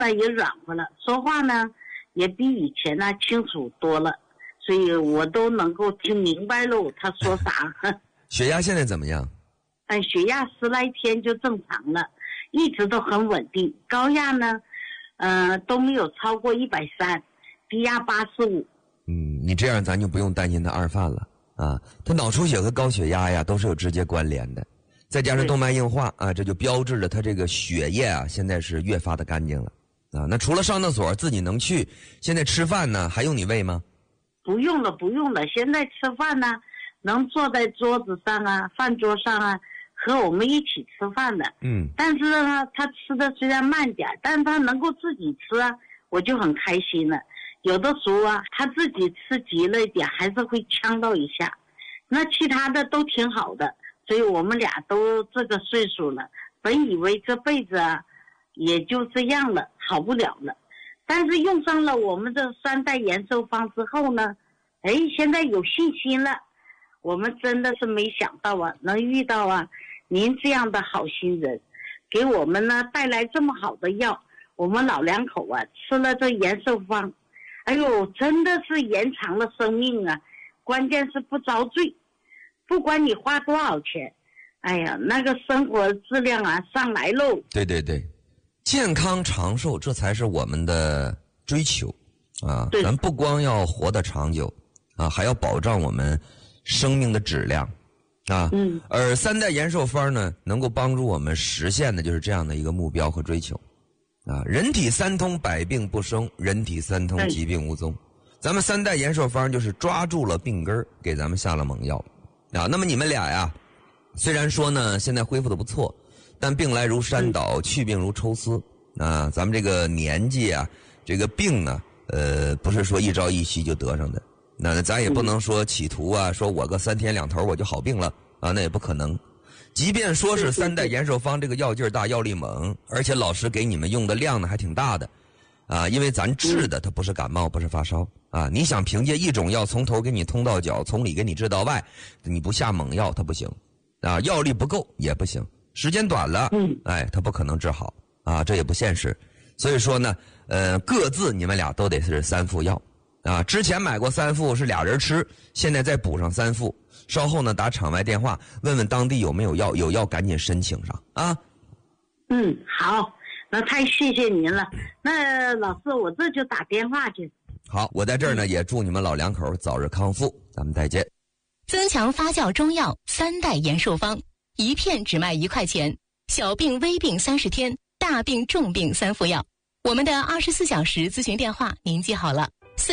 带也软和了，说话呢也比以前呢清楚多了，所以我都能够听明白喽他说啥。 血压现在怎么样？ 血压10来天就正常了，一直都很稳定。高压呢都没有超过130，低压85。 你这样咱就不用担心他二犯了啊。他脑出血和高血压呀都是有直接关联的，再加上动脉硬化啊，这就标志着他这个血液啊现在是越发的干净了啊。那除了上厕所自己能去，现在吃饭呢还用你喂吗？ 不用了，现在吃饭呢能坐在桌子上啊，饭桌上啊，和我们一起吃饭的。但是呢他吃的虽然慢点，但是他能够自己吃啊，我就很开心了。有的时候啊他自己吃急了一点还是会呛到一下，那其他的都挺好的。所以我们俩都这个岁数了，本以为这辈子啊也就这样了，好不了了。但是用上了我们这3代延寿方之后呢，现在有信心了。我们真的是没想到啊，能遇到啊您这样的好心人，给我们呢带来这么好的药。我们老两口啊吃了这延寿方，真的是延长了生命啊，关键是不遭罪。不管你花多少钱，那个生活质量啊上来喽。 对，健康长寿这才是我们的追求啊。咱不光要活得长久啊，还要保障我们生命的质量啊。而3代延寿方呢能够帮助我们实现的就是这样的一个目标和追求啊。人体三通，百病不生；人体三通，疾病无踪。咱们3代延寿方就是抓住了病根，给咱们下了猛药啊。那么你们俩呀，虽然说呢现在恢复的不错，但病来如山倒，去病如抽丝啊。咱们这个年纪啊，这个病呢不是说一朝一夕就得上的。那咱也不能说企图啊，说我个3天2头我就好病了啊，那也不可能。即便说是3代延寿方这个药劲儿大，药力猛，而且老师给你们用的量呢还挺大的啊，因为咱治的它不是感冒，不是发烧啊。你想凭借一种药从头给你通到脚，从里给你治到外，你不下猛药它不行啊，药力不够也不行，时间短了它不可能治好啊，这也不现实。所以说呢各自你们俩都得是3副药啊。之前买过3副是俩人吃，现在再补上3副。稍后呢打场外电话问问当地有没有药，有药赶紧申请上啊。 好，那太谢谢您了。那老师我这就打电话去。 好，我在这儿呢也祝你们老两口早日康复，咱们再见。 增强发酵中药3代延寿方，一片只卖1块钱，小病微病30天，大病重病3副药。我们的24小时咨询电话您记好了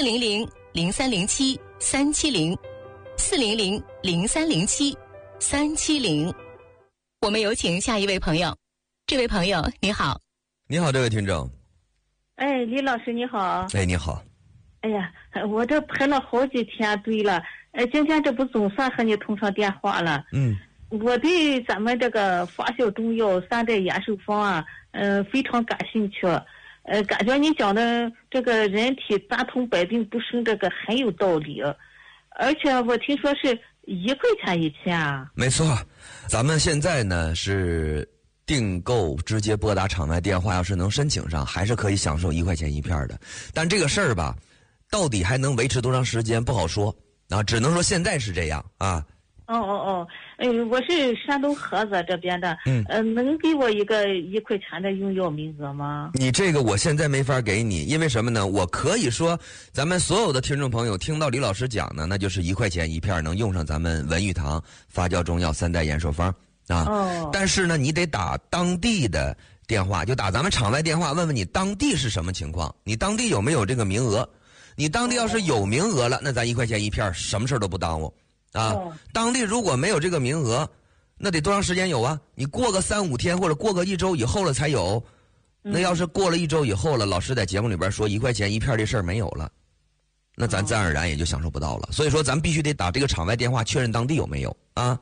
，400-0307-370，400-0307-370。我们有请下一位朋友。这位朋友你好。 你好，这位听众。 李老师你好。 你好。 我这排了好几天队了，今天这不总算和你通上电话了。我对咱们这个发酵中药3代延寿方啊非常感兴趣。感觉你讲的这个人体三通百病不生这个很有道理，而且我听说是1块钱1片啊。 没错，咱们现在呢是订购直接拨打场外电话，要是能申请上还是可以享受1块钱1片的。但这个事儿吧到底还能维持多长时间不好说啊，只能说现在是这样啊。 我是山东菏泽这边的，能给我一个1块钱的用药名额吗？ 你这个我现在没法给你，因为什么呢？我可以说，咱们所有的听众朋友听到李老师讲呢，那就是1块钱1片能用上咱们文玉堂发酵中药3代延寿方啊。但是呢，你得打当地的电话，就打咱们场外电话，问问你当地是什么情况，你当地有没有这个名额？你当地要是有名额了，那咱1块钱1片，什么事都不耽误。当地如果没有这个名额，那得多长时间有啊？你过个3-5天或者过个1周以后了才有。那要是过了1周以后了，老师在节目里边说1块钱1片这事儿没有了，那咱自然而然也就享受不到了。所以说咱必须得打这个场外电话确认当地有没有啊。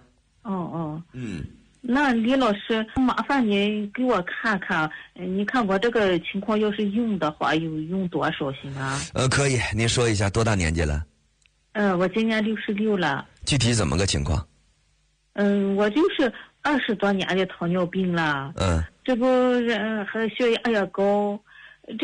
那李老师麻烦你给我看看，你看我这个情况要是用的话有用多少行啊？ 可以，您说一下多大年纪了？ 我今年66了。 具体怎么个情况？ 我就是20多年的糖尿病了。这不还血压也高，